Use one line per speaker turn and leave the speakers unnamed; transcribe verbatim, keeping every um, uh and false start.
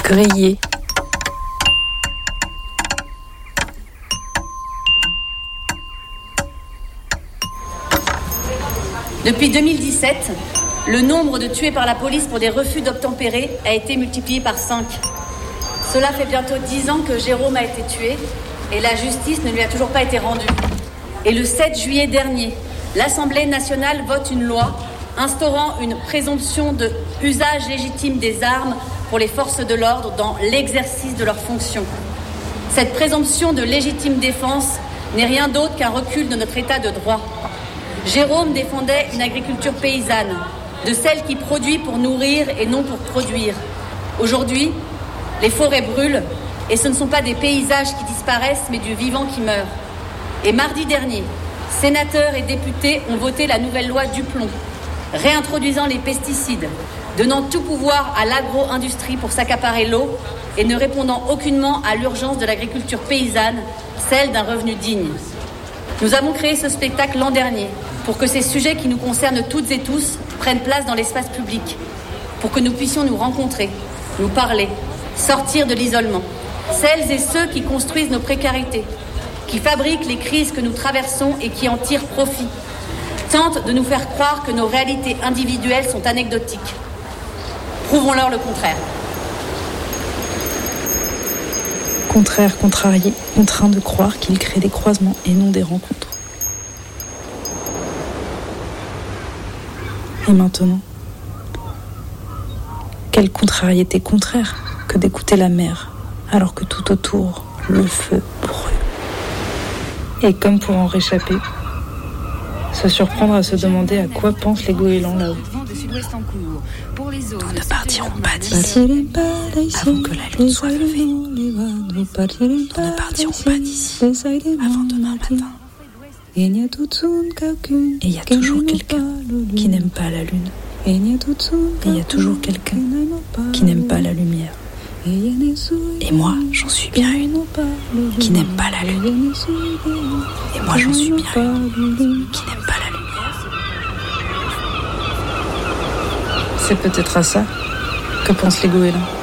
Grillé.
Depuis deux mille dix-sept, le nombre de tués par la police pour des refus d'obtempérer a été multiplié par cinq. Cela fait bientôt dix ans que Jérôme a été tué et la justice ne lui a toujours pas été rendue. Et le sept juillet dernier, l'Assemblée nationale vote une loi instaurant une présomption de usage légitime des armes pour les forces de l'ordre dans l'exercice de leurs fonctions. Cette présomption de légitime défense n'est rien d'autre qu'un recul de notre état de droit. Jérôme défendait une agriculture paysanne, de celle qui produit pour nourrir et non pour produire. Aujourd'hui, les forêts brûlent et ce ne sont pas des paysages qui disparaissent mais du vivant qui meurt. Et mardi dernier, sénateurs et députés ont voté la nouvelle loi Duplon, réintroduisant les pesticides, donnant tout pouvoir à l'agro-industrie pour s'accaparer l'eau et ne répondant aucunement à l'urgence de l'agriculture paysanne, celle d'un revenu digne. Nous avons créé ce spectacle l'an dernier pour que ces sujets qui nous concernent toutes et tous prennent place dans l'espace public, pour que nous puissions nous rencontrer, nous parler, sortir de l'isolement. Celles et ceux qui construisent nos précarités, qui fabriquent les crises que nous traversons et qui en tirent profit, tentent de nous faire croire que nos réalités individuelles sont anecdotiques. Prouvons-leur le contraire.
Contraire, contrarié, contraint de croire qu'il crée des croisements et non des rencontres. Et maintenant, quelle contrariété contraire que d'écouter la mer, alors que tout autour, le feu brûle. Et comme pour en réchapper, se surprendre à se demander à quoi pensent les goélands là-haut.
Nous ne partirons pas d'ici avant que la lune soit levée. Nous ne partirons pas d'ici avant demain matin.
Et il y a toujours quelqu'un qui n'aime pas la lune. Et il y a toujours quelqu'un qui n'aime pas la lumière.
Et moi, j'en suis bien une qui n'aime pas la lune. Et moi, j'en suis bien une qui n'aime pas la lumière.
C'est peut-être à ça que pensent les goélands.